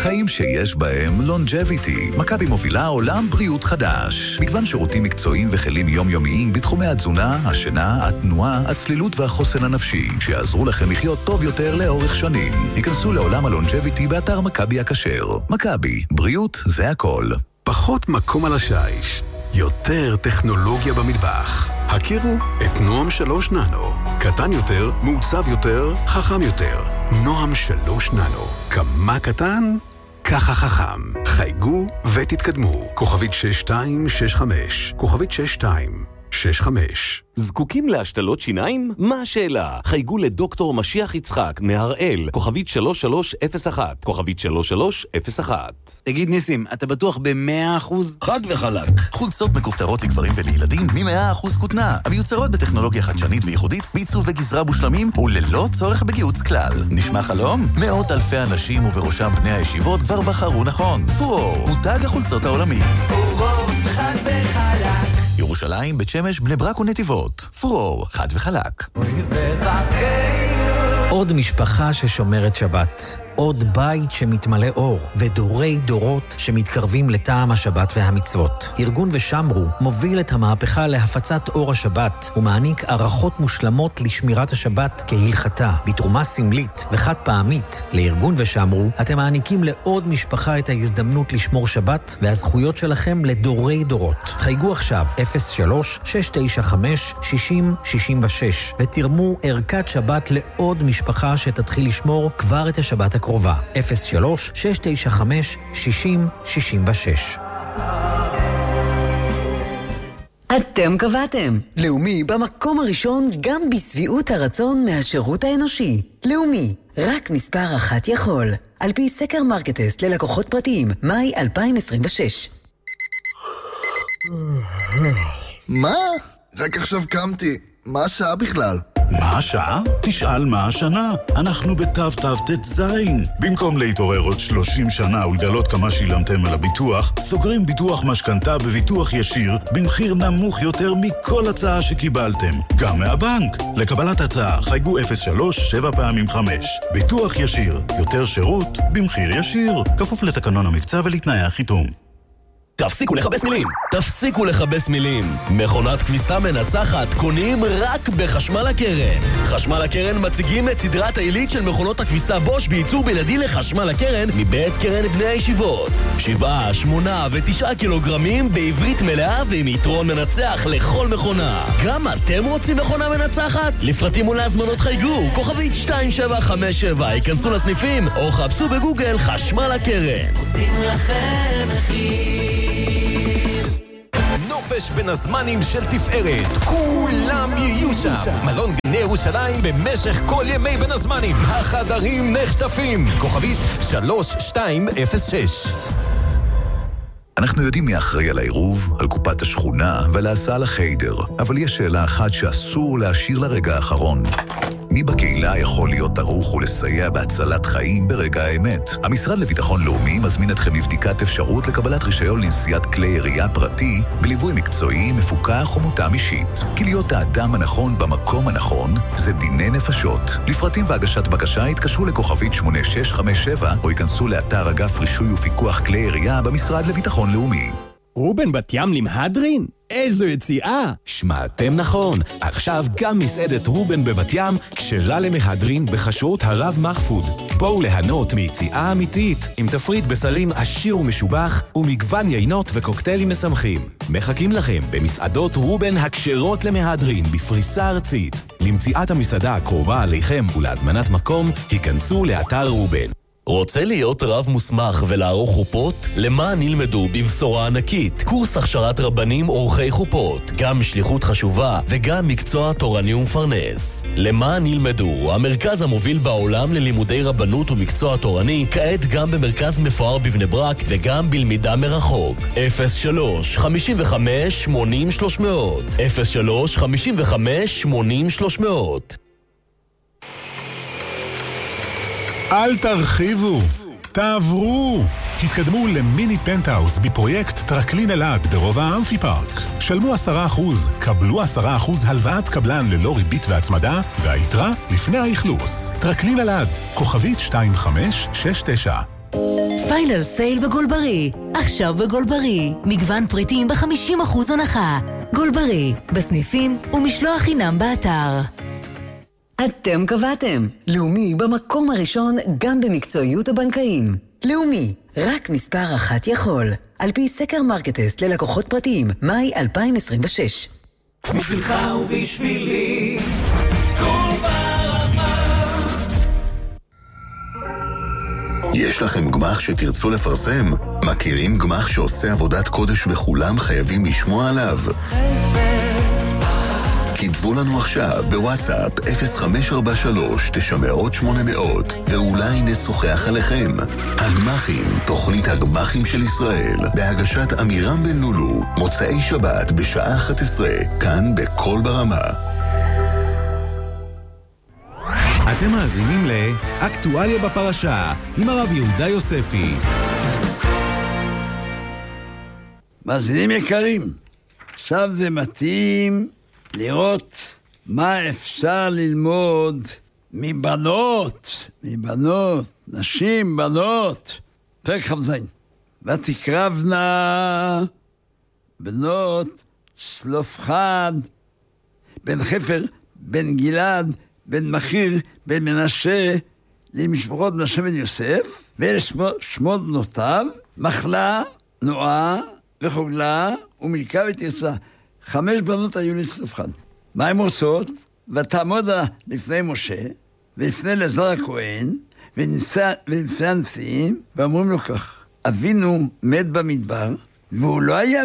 חיים שיש בהם לונג'ביטי. מכבי מובילה עולם בריאות חדש. מגוון שירותים מקצועיים וכלים יומיומיים בתחומי התזונה, השינה, התנועה, הצלילות והחוסן הנפשי, שיעזרו לכם לחיות טוב יותר לאורך שנים. היכנסו לעולם הלונג'ביטי באתר מכבי הכשר. מכבי, בריאות זה הכל. פחות מקום על השיש, יותר טכנולוגיה במטבח. הכירו את נועם 3 ננו. קטן יותר, מעוצב יותר, חכם יותר. נועם 3 ננו. כמה קטן? ככה חכם. חייגו ותתקדמו. כוכבית 6265. כוכבית 6265. זקוקים להשתלות שיניים? מה השאלה? חייגו לדוקטור משיח יצחק מהראל, כוכבית 3301, כוכבית 3301. תגיד ניסים, אתה בטוח ב100%? חד וחלק. חולצות מכופתרות לגברים ולילדים מ100% כותנה, המיוצרות בטכנולוגיה חדשנית וייחודית, בעיצוב וגזרה מושלמים וללא צורך בגיוץ כלל. נשמע חלום? מאות אלפי אנשים ובראשם בני הישיבות כבר בחרו נכון. פורור, מותג החולצות העולמי. פורור, חד וחלק. ירושלים, בית שמש, בני ברק ונתיבות. פורור, חד וחלק. עוד משפחה ששומרת שבת. עוד בית שמתמלא אור, ודורי דורות שמתקרבים לטעם השבת והמצוות. ארגון ושמרו מוביל את המהפכה להפצת אור השבת, ומעניק ערכות מושלמות לשמירת השבת כהלכתה, בתרומה סמלית וחד פעמית. לארגון ושמרו אתם מעניקים לעוד משפחה את ההזדמנות לשמור שבת, והזכויות שלכם לדורי דורות. חייגו עכשיו 03-695-6066 ותרמו ערכת שבת לעוד משפחה שתתחיל לשמור כבר את השבת הקרובה. 03-695-6066. אתם קבעתם. לאומי במקום הראשון גם בסביעות הרצון מהשירות האנושי. לאומי, רק מספר אחת יכול. על פי סקר מרקטסט ללקוחות פרטיים, מאי 2026. מה? רק עכשיו קמתי. מה השעה בכלל? מה השעה? תשאל מה השנה. אנחנו בתו-תו-תת זין. במקום להתעורר עוד 30 שנה ולגלות כמה שילמתם על הביטוח, סוגרים ביטוח משכנתה בביטוח ישיר במחיר נמוך יותר מכל הצעה שקיבלתם. גם מהבנק. לקבלת הצעה, חייגו 03-7x5. ביטוח ישיר. יותר שירות במחיר ישיר. כפוף לתקנון המבצע ולתנאי החיתום. תפסיקו לחבש מילים. תפסיקו לחבש מילים. מכונת כביסה מנצחת קונים רק בחשמל הקרן. חשמל הקרן מציגים את סדרת העילית של מכונות הכביסה בוש בייצור בלעדי לחשמל הקרן מבית קרן בני הישיבות. 7, 8 ו9 קילוגרמים בעברית מלאה ועם יתרון מנצח לכל מכונה. גם אתם רוצים מכונה מנצחת? לפרטים ולהזמנות חייגו כוכבית 2757. ייכנסו לסניפים או חפשו בגוגל חשמל הקרן. עושים לכם מחיר. נופש בין הזמנים של תפארת, כולם יהיו שם. מלון בני ירושלים במשך כל ימי בין הזמנים. החדרים נחטפים. כוכבית 3206. אנחנו יודעים מי אחראי על העירוב, על קופת השכונה ועל ההסעה לחיידר, אבל יש שאלה אחת שאסור להשאיר לרגע האחרון. מי בקהילה יכול להיות ערוך ולסייע בהצלת חיים ברגע האמת? המשרד לביטחון לאומי מזמין אתכם לבדיקת אפשרות לקבלת רישיון לנסיעת כלי ירייה פרטי בליווי מקצועי, מפוקח ומותאם אישית. כי להיות האדם הנכון במקום הנכון זה דיני נפשות. לפרטים והגשת בקשה התקשרו לכוכבית 8657 או ייכנסו לאתר אגף רישוי ופיקוח כלי ירייה במשרד לביטחון לאומי. רובן בת ים למהדרין? איזו יציאה! שמעתם נכון, עכשיו גם מסעדת רובן בבת ים כשרה למהדרין בחשרות הרב מחפוד. בואו ליהנות מיציאה אמיתית עם תפריט בסלים עשיר ומשובח ומגוון יינות וקוקטיילים משמחים. מחכים לכם במסעדות רובן הכשרות למהדרין בפריסה ארצית. למציאת המסעדה הקרובה עליכם ולהזמנת מקום, היכנסו לאתר רובן. רוצה להיות רב מוסמך ולערוך חופות? למען ילמדו בבשורה ענקית. קורס הכשרת רבנים עורכי חופות. גם שליחות חשובה וגם מקצוע תורני ומפרנס. למען ילמדו, המרכז המוביל בעולם ללימודי רבנות ומקצוע תורני, כעת גם במרכז מפואר בבני ברק וגם בלמידה מרחוק. 03-55-80-300 03-55-80-300. אל תרחיבו, תעברו. התקדמו למיני פנטהאוס בפרויקט טרקלין אלעד ברובע האמפי פארק. שלמו 10%, קבלו 10% הלוואת קבלן ללא ריבית והצמדה, והיתרה לפני האכלוס. טרקלין אלעד, כוכבית 2569. פיינל סייל בגולברי. עכשיו בגולברי, מגוון פריטים ב-50% הנחה. גולברי, בסניפים ומשלוח חינם באתר. אתם קבעתם. לאומי במקום הראשון גם במקצועיות הבנקאים. לאומי, רק מספר אחת יכול. על פי סקר מרקטסט ללקוחות פרטיים, מאי 2026. בשבילך ובשבילי, כל ברמה. יש לכם גמח שתרצו לפרסם? מכירים גמח שעושה עבודת קודש וכולם חייבים לשמוע עליו? כתבו לנו עכשיו בוואטסאפ 0543-900-800 ואולי נשוחח עליכם. הגמחים, תוכנית הגמחים של ישראל, בהגשת אמירם בן לולו, מוצאי שבת בשעה 11, כאן בכל ברמה. אתם מאזינים לאקטואליה בפרשה עם הרב יהודה יוספי. מאזינים יקרים, עכשיו זה מתאים לראות מה אפשר ללמוד מבנות, נשים, בנות. פרק כ"ז. ותקרבנה בנות צלופחד, בן חפר, בן גלעד, בן מחיר, בן מנשה, למשפחות מנשה בן יוסף, ואלה שמות בנותיו, מחלה, נועה וחוגלה ומלכה ותרצה. 5 בנות היו לצלופחד. מה הן עושות? ותעמודה לפני משה, ולפני אלעזר הכהן, ולפני הנשיאים, ואומרים לו כך, אבינו מת במדבר, והוא לא היה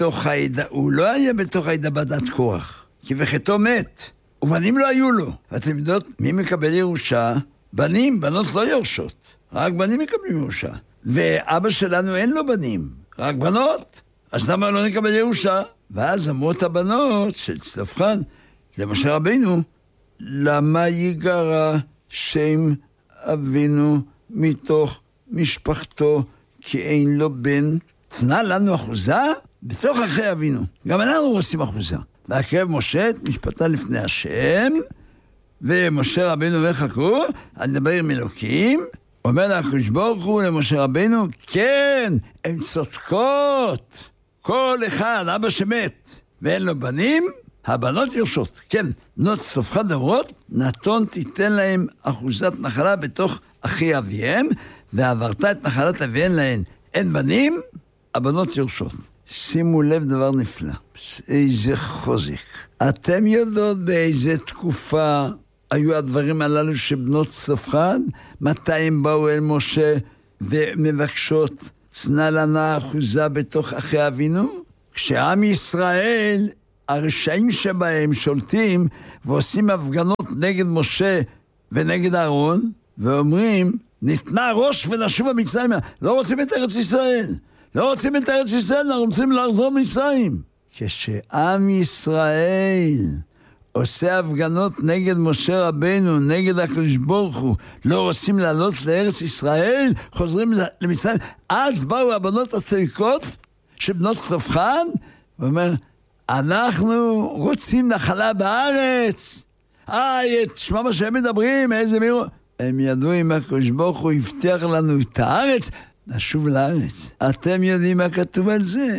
בתוך העדה בדת קורח, כי בחטאו מת, ובנים לא היו לו. ואתם יודעות, מי מקבל ירושה? בנים, בנות לא יורשות, רק בנים מקבלים ירושה. ואבא שלנו אין לו בנים, רק בנות. אז למה לא נקבל ירושה? ואז אמרות הבנות של צלופחד למשה רבינו, למה יגרע שם אבינו מתוך משפחתו כי אין לו בן? צנע לנו אחוזה בתוך אחרי אבינו. גם אנחנו רוצים אחוזה. והקרב משה את משפטה לפני השם, ומשה רבינו אומר חכו, אני מדבר עם אלוקים, אומר לקדוש ברוך הוא למשה רבינו, כן, הן צודקות. כל אחד, אבא שמת, ואין לו בנים, הבנות יורשות. כן, בנות צלופחד אומרות, נתון תיתן להם אחוזת נחלה בתוך אחי אביהם, ועברת את נחלת אביהם להן. אין בנים, הבנות יורשות. שימו לב דבר נפלא, איזה חוזק. אתם יודעות באיזה תקופה היו הדברים הללו שבנות צלופחד? מתי הם באו אל משה ומבקשות צנע לנה אחוזה בתוך אחי אבינו? כשעם ישראל, הרשעים שבהם שולטים ועושים הפגנות נגד משה ונגד אהרון, ואומרים, ניתנה ראש ונשוב במצרים. לא רוצים את ארץ ישראל. אנחנו רוצים לחזור מצרים. כשעם ישראל עושה הפגנות נגד משה רבנו, נגד הקדוש ברוך הוא, לא רוצים לעלות לארץ ישראל, חוזרים למצרים. אז באו הבנות הצדיקות של בנות צלופחד, ואומר, אנחנו רוצים נחלה בארץ. תשמע מה שהם מדברים, איזה מירו. הם ידעו אם הקדוש ברוך הוא הבטיח לנו את הארץ, נשוב לארץ. אתם יודעים מה כתוב על זה?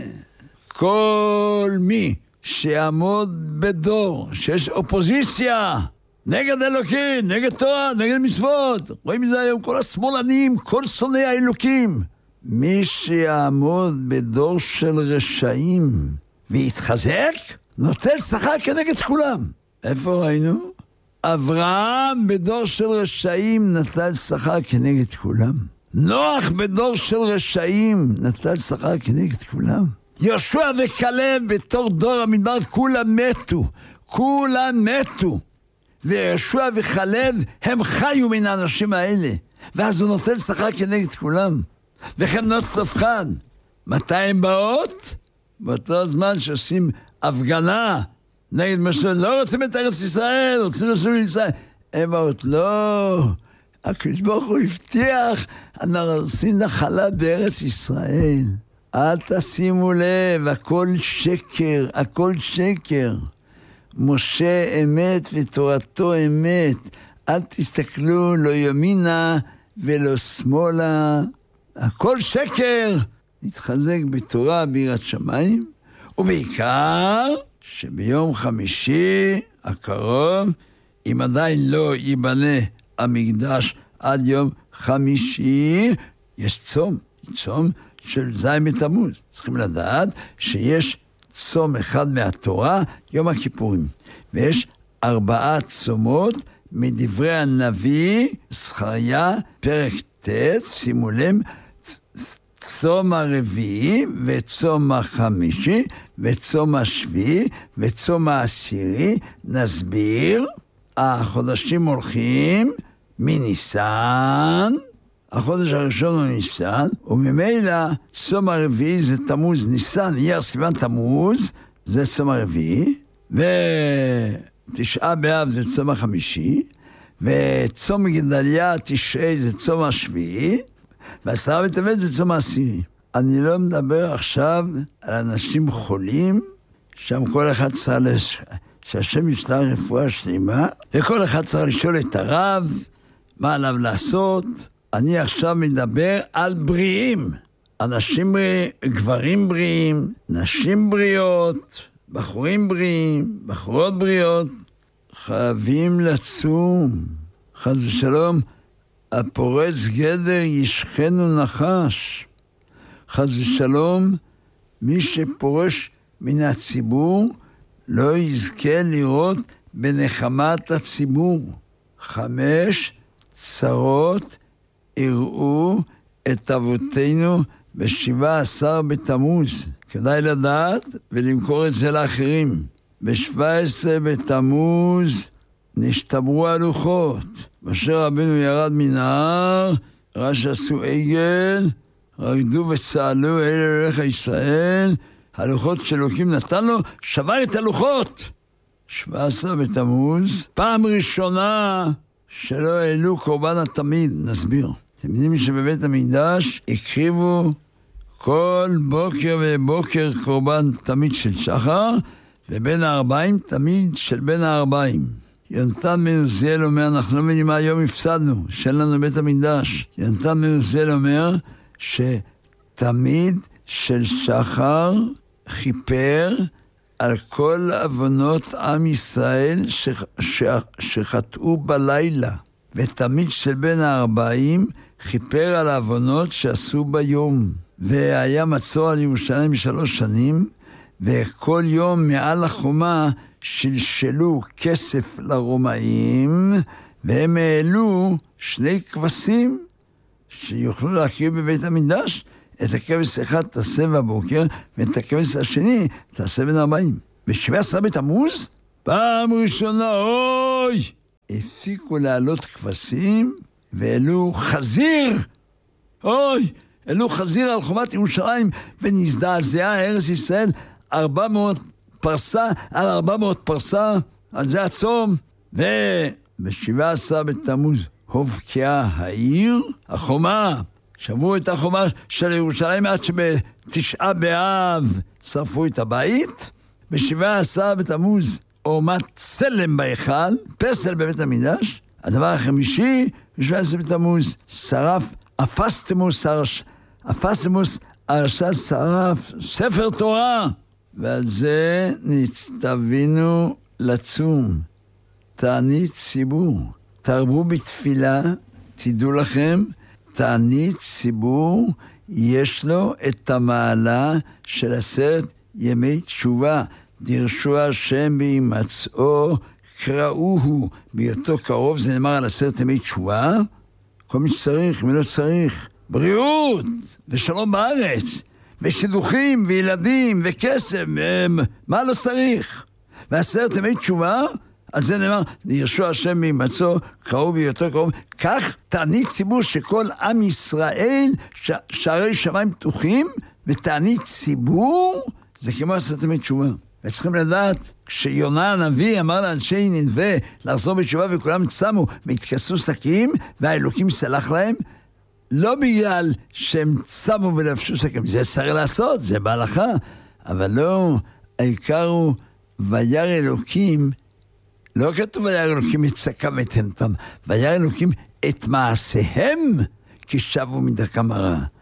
כל מי שיעמוד בדור שיש אופוזיציה נגד אלוקים, נגד תורה, נגד מצוות, רואים את זה היום, כל השמאלנים, כל שונאי האלוקים, מי שיעמוד בדור של רשעים ויתחזק, נוטל שכר כנגד כולם. איפה ראינו? אברהם בדור של רשעים נטל שכר כנגד כולם. נוח בדור של רשעים נטל שכר כנגד כולם. יהושע וכלב בתור דור המדבר כולם מתו. ויהושע וכלב הם חיו מן האנשים האלה. ואז הוא נוטל שכר כנגד כולם. וכן בנות צלופחד. מתי הם באות? באותו זמן שעושים הפגנה נגד משה, לא רוצים את ארץ ישראל, רוצים לשוב לישראל. הם באות, לא, הקדוש ברוך הוא הבטיח, אנחנו עושים נחלה בארץ ישראל. אל תשימו לב, הכל שקר. משה אמת ותורתו אמת. אל תסתכלו לא ימינה ולא שמאלה, הכל שקר. נתחזק בתורה ביראת שמיים, ובעיקר שביום חמישי הקרוב, אם עדיין לא ייבנה המקדש עד יום חמישי, יש צום של ז' בתמוז. צריכים לדעת שיש צום אחד מהתורה, יום הכיפורים, ויש 4 צומות מדברי הנביא זכריה פרק ט', שימו לב, צום הרביעי וצום החמישי וצום השביעי וצום העשירי. נסביר, החודשים הולכים מניסן, החודש הראשון הוא ניסן, וממילא צום הרביעי זה תמוז ניסן, אייר סיוון תמוז, זה צום הרביעי, ותשעה באב זה צום החמישי, וצום גדליה תשעי זה צום השביעי, ועשרה בטבת זה צום העשירי. אני לא מדבר עכשיו על אנשים חולים, שם כל אחד צריך שהשם ישלח רפואה שלמה, וכל אחד צריך לשאול את הרב מה עליו לעשות. אני עכשיו מדבר על בריאים, אנשים גברים בריאים, נשים בריאות, בחורים בריאים, בחורות בריאות, חייבים לצום. חס ושלום, הפורץ גדר ישכנו נחש. חס ושלום, מי שפורש מן הציבור לא יזכה לראות בנחמת הציבור. 5 צרות יראו את אבותינו ב17 בתמוז. כדאי לדעת ולמכור את זה לאחרים. ב17 בתמוז נשתברו הלוחות. משה רבנו ירד מן ההר, ראה שעשו עגל, רקדו וצהלו אל אליך ישראל, הלוחות שאלוקים נתן לו, שבר את הלוחות. 17 בתמוז, פעם ראשונה שלא העלו קורבן התמיד. נסביר. אתם יודעים שבבית המקדש הקריבו כל בוקר ובוקר קורבן תמיד של שחר, ובין הארבעים תמיד של בין הארבעים. יונתן בן עוזיאל אומר, אנחנו לא מבינים מה היום הפסדנו, שאין לנו בית המקדש. יונתן בן עוזיאל אומר שתמיד של שחר חיפר על כל עוונות עם ישראל שחטאו בלילה, ותמיד של בין הארבעים חיפר על העוונות שעשו ביום. והיה מצור על ירושלים 3 שנים, וכל יום מעל החומה שלשלו כסף לרומאים, והם העלו 2 כבשים שיוכלו להקריב בבית המקדש. את הכבש אחד תעשה בבוקר, ואת הכבש השני תעשה בין 40. ב17 בתמוז, פעם ראשונה, הפסיקו לעלות כבשים, והעלו חזיר. העלו חזיר על חומת ירושלים, ונזדעזעה ארץ ישראל 400 פרסה על 400 פרסה, על זה הצום. וב17 בתמוז הובקעה העיר, החומה, שברו את החומה של ירושלים עד שב9 באב שרפו את הבית. ב17 בתמוז עומת צלם בהיכל, פסל בבית המקדש. הדבר החמישי, ב17 בתמוז שרף אפסתמוס הרשע שרף ספר תורה, ועל זה נצטווינו לצום. תענית ציבור, תרבו בתפילה, תדעו לכם, תענית ציבור יש לו את המעלה של 10 ימי תשובה. דרשו השם בהימצאו, קראוהו בהיותו קרוב. זה נאמר על 10 ימי תשובה. כל מי שצריך, מי לא צריך, בריאות ושלום בארץ ושידוכים וילדים וכסף, מה לא צריך? ו10 ימי תשובה, על זה נאמר, דרשו השם בהימצאו, קראו בהיותו קרוב. כך תענית ציבור שכל עם ישראל, שערי שמיים פתוחים, ותענית ציבור זה כמו 10 ימי תשובה. וצריכים לדעת, כשיונה הנביא אמר לאנשי נינווה לחזור בתשובה, וכולם צמו והתכסו שקים, והאלוקים סלח להם, לא בגלל שהם צמו ולבשו שקים, זה צריך לעשות, זה בהלכה, אבל לא, העיקר הוא וירא אלוקים, לא כתוב וירא אלוקים את שקם את הנתם, וירא אלוקים את מעשיהם כי שבו מדרכם הרע.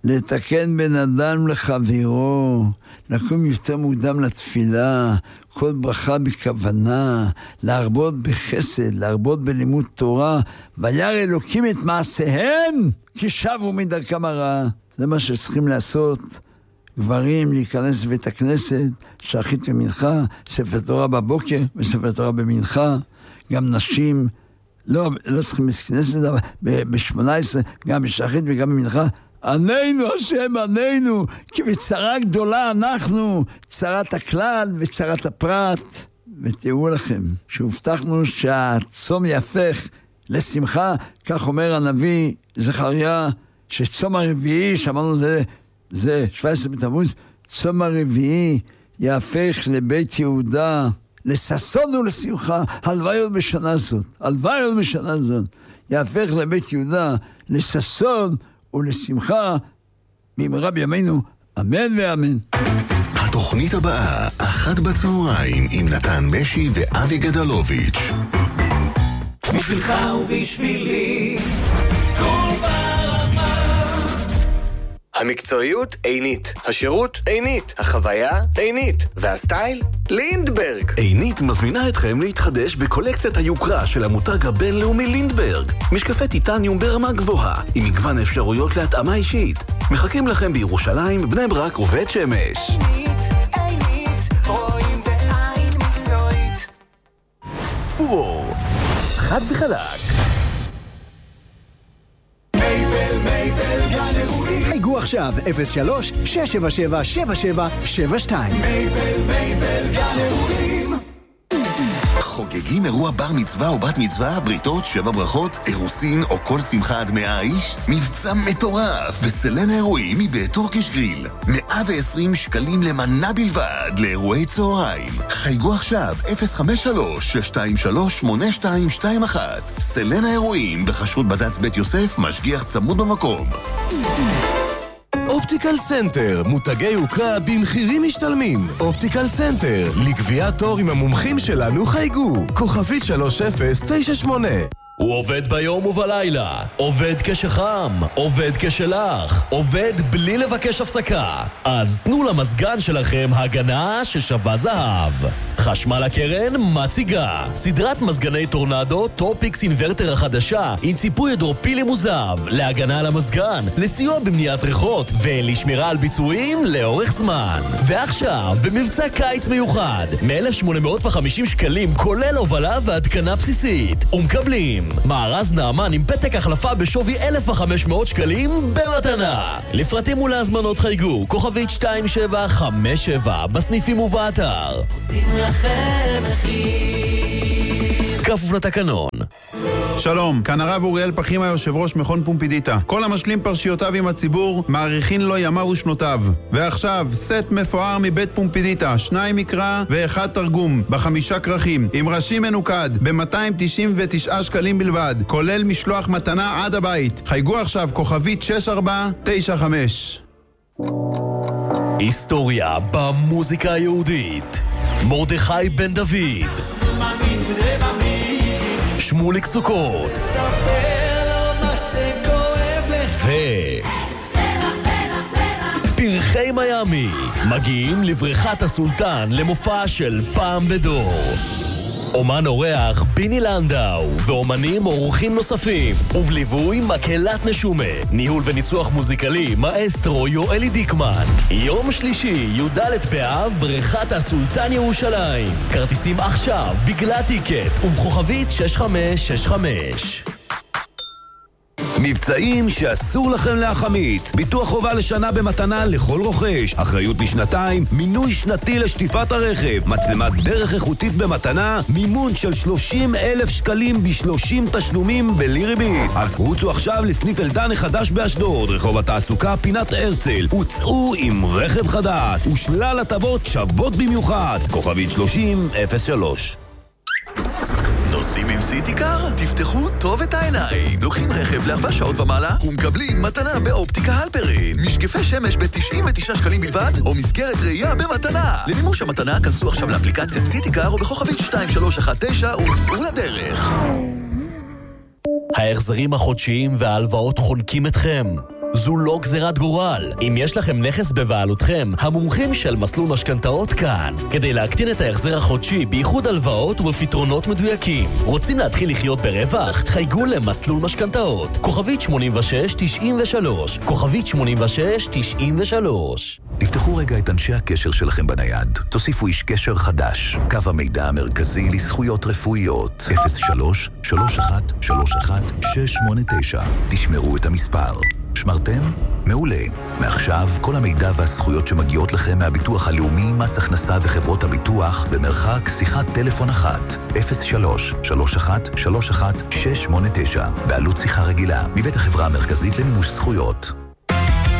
לתקן בן אדם לחברו, לקום יותר מוקדם לתפילה, כל ברכה בכוונה, להרבות בחסד, להרבות בלימוד תורה, וירא אלוקים את מעשיהם, כי שבו מדרכם הרעה. זה מה שצריכים לעשות. גברים להיכנס לבית הכנסת, שחרית ומנחה, ספר תורה בבוקר וספר תורה במנחה. גם נשים לא צריכים להיכנס לזה, ב-18, גם בשחרית וגם במנחה. ענינו השם, ענינו, כי בצרה גדולה אנחנו, צרת הכלל וצרת הפרט. ותראו לכם, שהובטחנו שהצום יהפך לשמחה, כך אומר הנביא זכריה, שצום הרביעי, שאמרנו זה 17 בתמוז, צום הרביעי יהפך לבית יהודה, לששון ולשמחה, הלוואי עוד בשנה זאת, הלוואי עוד בשנה זאת, יהפך לבית יהודה, לששון ולשמחה, במהרה בימינו, אמן ואמן. התוכנית הבאה, 13:00 עם נתן משי ואבי גדלוביץ'. בשבילך ובשבילי, כל ברמה. המקצועיות עינית, השירות עינית, החוויה עינית, והסטייל לינדברג. עינית מזמינה אתכם להתחדש בקולקציית היוקרה של המותג הבינלאומי לינדברג. משקפי טיטניום ברמה גבוהה, עם מגוון אפשרויות להתאמה אישית. מחכים לכם בירושלים, בני ברק ובית שמש. עינית, רואים בעין מקצועית. פורור, חד וחלק. מייבל גן אירועים. חייגו עכשיו 03-677-7772. מייבל גן אירועים. חוגגים אירוע בר מצווה או בת מצווה, בריתות, 7 ברכות, אירוסין או כל שמחה עד 100 איש? מבצע מטורף בסלן האירועים מבית טורקיש גריל. 120 שקלים למנה בלבד לאירועי צהריים. חייגו עכשיו 053-623-8221. סלן האירועים בחשות בד"ץ בית יוסף, משגיח צמוד במקום. אופטיקל סנטר, מותגי יוקרה במחירים משתלמים. אופטיקל סנטר, לקביעת תור עם המומחים שלנו חייגו. כוכבית 3098. הוא עובד ביום ובלילה, עובד כשחם, עובד כשלח, עובד בלי לבקש הפסקה. אז תנו למזגן שלכם הגנה ששווה זהב. חשמל הקרן מציגה סדרת מזגני טורנדו טופיקס אינברטר החדשה עם ציפוי הידרופילי מוזב להגנה על המזגן, לסיוע במניעת ריחות ולשמירה על ביצועים לאורך זמן. ועכשיו במבצע קיץ מיוחד מ-1,850 שקלים כולל הובלה והתקנה בסיסית, ומקבלים מארז נאמן עם פתק החלפה בשווי 1,500 שקלים במתנה. לפרטים ולהזמנות חייגו כוכבית 2757 בסניפים ובאתר. כפוף לתקנון. שלום, כאן הרב אוריאל פחימה, יושב ראש מכון פומפידיטה. כל המשלים פרשיותיו עם הציבור, מעריכין לו ימיו ושנותיו. ועכשיו, סט מפואר מבית פומפידיטה, 2 מקרא ו1 תרגום, ב5 כרכים, עם ראשי מנוקד, ב-299 שקלים בלבד, כולל משלוח מתנה עד הבית. חייגו עכשיו, כוכבית 6495. היסטוריה במוזיקה היהודית. מרדכי בן דוד, שמוליק סוכות ו... פרחי מיאמי מגיעים לבריכת הסולטן למופע של פעם בדור. אומן אורח ביני לנדאו ואומנים אורחים נוספים, ובליווי מקהלת נשומה, ניהול וניצוח מוזיקלי מאסטרו יואלי דיקמן. יום שלישי י"ד באב, בריכת הסולטן ירושלים. כרטיסים עכשיו בגלל טיקט ובכוכבית 6565. מבצעים שאסור לכם להחמיץ. ביטוח חובה לשנה במתנה לכל רוכש, אחריות לשנתיים, מינוי שנתי לשטיפת הרכב, מצלמת דרך איכותית במתנה, מימון של 30,000 שקלים ב30 תשלומים בלי ריבית. אז רוצו עכשיו לסניף אלדן החדש באשדוד, רחוב התעסוקה פינת הרצל, וצאו עם רכב חדש ושלל הטבות שוות במיוחד. כוכבית 3003. נוסעים עם סיטיקר? תפתחו טוב את העיניים. לוקחים רכב ל4 שעות ומעלה ומקבלים מתנה באופטיקה הלפרין. משקפי שמש ב-99 שקלים בלבד, או מסגרת ראייה במתנה. למימוש המתנה כנסו עכשיו לאפליקציית סיטיקר או בכוכבית 2319 וצאו לדרך. ההחזרים החודשיים וההלוואות חונקים אתכם. זו לא גזירת גורל. אם יש לכם נכס בבעלותכם, המומחים של מסלול משכנתאות כאן, כדי להקטין את ההחזר החודשי בייחוד הלוואות ובפתרונות מדויקים. רוצים להתחיל לחיות ברווח? חייגו למסלול משכנתאות. כוכבית 8693. כוכבית 8693. תפתחו רגע את אנשי הקשר שלכם בנייד. תוסיפו איש קשר חדש. קו המידע המרכזי לזכויות רפואיות. 03-3131-689. תשמרו את המספר. שמרתם? מעולה. מעכשיו, כל המידע והזכויות שמגיעות לכם מהביטוח הלאומי, מס הכנסה וחברות הביטוח, במרחק שיחת טלפון אחת. 03-3131-689. בעלות שיחה רגילה. מבית החברה המרכזית למימוש זכויות.